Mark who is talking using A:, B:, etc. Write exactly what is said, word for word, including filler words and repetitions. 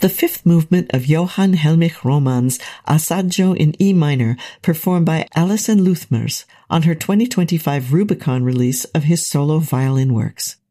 A: the fifth movement of Johann Heinrich Roman's Assaggio in E minor, performed by Alison Luthmers on her twenty twenty-five Rubicon release of his solo violin works.